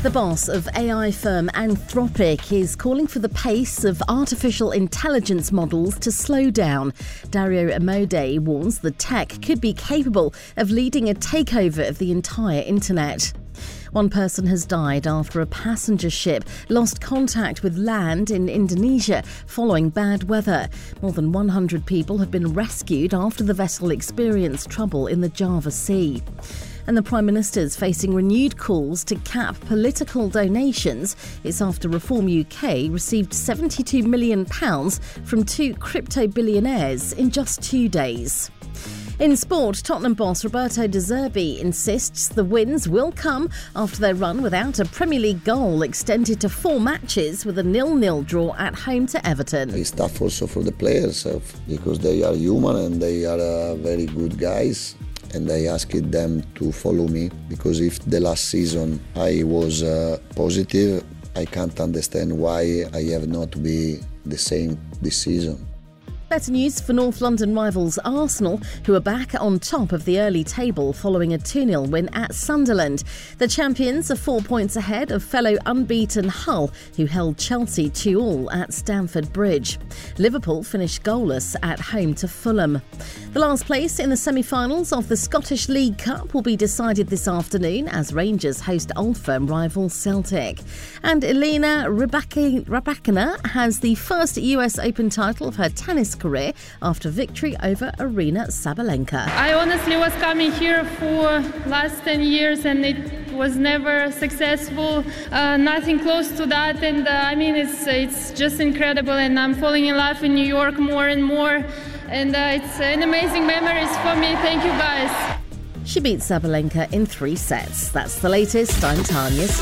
The boss of AI firm Anthropic is calling for the pace of artificial intelligence models to slow down. Dario Amodei warns the tech could be capable of leading a takeover of the entire internet. One person has died after a passenger ship lost contact with land in Indonesia following bad weather. More than 100 people have been rescued after the vessel experienced trouble in the Java Sea. And the Prime Minister's facing renewed calls to cap political donations. It's after Reform UK received £72 million from two crypto billionaires in just 2 days. In sport, Tottenham boss Roberto De Zerbi insists the wins will come after their run without a Premier League goal extended to 4 matches with a 0-0 draw at home to Everton. It's tough also for the players because they are human and they are very good guys. And I asked them to follow me because if the last season I was positive, I can't understand why I have not to be the same this season. Better news for North London rivals Arsenal, who are back on top of the early table following a 2-0 win at Sunderland. The champions are 4 points ahead of fellow unbeaten Hull, who held Chelsea 2-2 at Stamford Bridge. Liverpool finished goalless at home to Fulham. The last place in the semi-finals of the Scottish League Cup will be decided this afternoon as Rangers host old firm rival Celtic. And Elena Rybakina has the first US Open title of her tennis career after victory over Aryna Sabalenka. I honestly was coming here for last 10 years and it was never successful, nothing close to that, and it's just incredible, and I'm falling in love in New York more and more, and it's an amazing memories for me. Thank you guys. She beat Sabalenka in 3 sets. That's the latest. I'm Tanya.